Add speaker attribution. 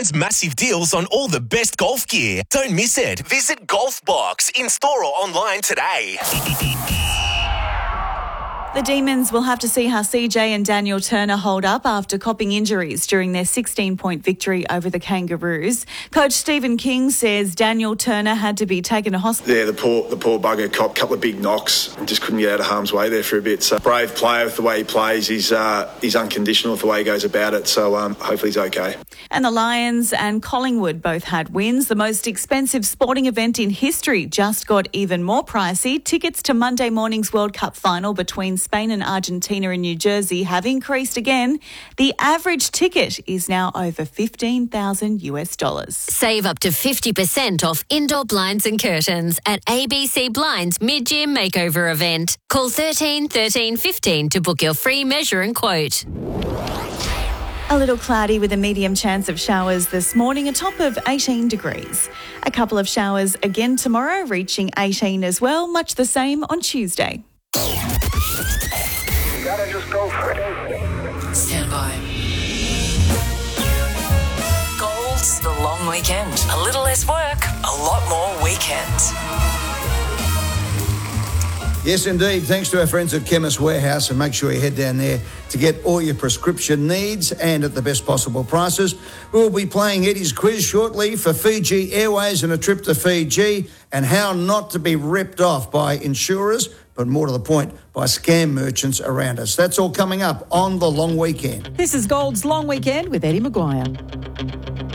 Speaker 1: Lions massive deals on all the best golf gear. Don't miss it. Visit Golfbox in-store or online today.
Speaker 2: The Demons will have to see how CJ and Daniel Turner hold up after copping injuries during their 16-point victory over the Kangaroos. Coach Stephen King says Daniel Turner had to be taken to hospital.
Speaker 3: Yeah, the poor bugger copped a couple of big knocks and just couldn't get out of harm's way there for a bit. So brave player with the way he plays. He's unconditional with the way he goes about it. So hopefully he's okay.
Speaker 2: And the Lions and Collingwood both had wins. The most expensive sporting event in history just got even more pricey. Tickets to Monday morning's World Cup final between Spain and Argentina in New Jersey have increased again. The average ticket is now over $15,000.
Speaker 4: Save up to 50% off indoor blinds and curtains at ABC Blinds mid-year makeover event. Call 13 13 15 to book your free measure and quote.
Speaker 2: A little cloudy with a medium chance of showers this morning, a top of 18 degrees. A couple of showers again tomorrow, reaching 18 as well, much the same on Tuesday.
Speaker 5: Gotta just go for it.
Speaker 6: Stand by. Gold's the long weekend. A little less work, a lot more weekend.
Speaker 7: Yes, indeed. Thanks to our friends at Chemist Warehouse, and make sure you head down there to get all your prescription needs and at the best possible prices. We'll be playing Eddie's quiz shortly for Fiji Airways and a trip to Fiji, and how not to be ripped off by insurers, but more to the point, by scam merchants around us. That's all coming up on the long weekend.
Speaker 8: This is Gold's Long Weekend with Eddie Maguire.